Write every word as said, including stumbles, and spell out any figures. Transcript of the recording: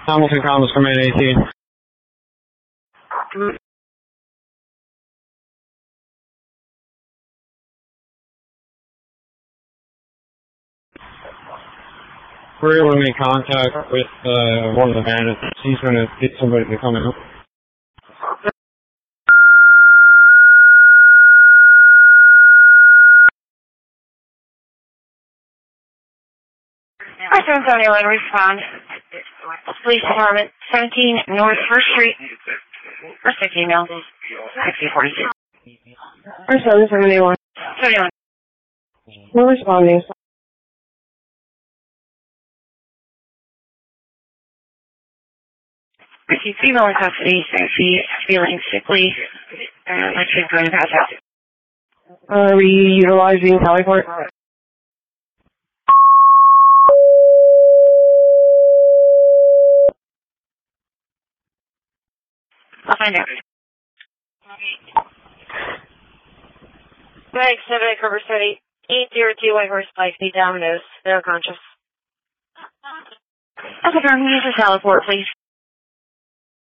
Hamilton Commerce Command eighteen. We're able to make contact with uh, one of the bandits. He's going to get somebody to come out. seven seventy-one, respond. Police Department, seventeen North First Street. First six email. sixty forty-two. seven seventy-one. seventy-one. We're responding. She's female in custody, so she's feeling sickly. Uh, like she's going to pass out. Are we utilizing teleport? I'll find out. Mag seven at Cover Study. eight zero two White Horse Pike, the Dominoes. They're unconscious. Okay, John, can you use the teleport, please?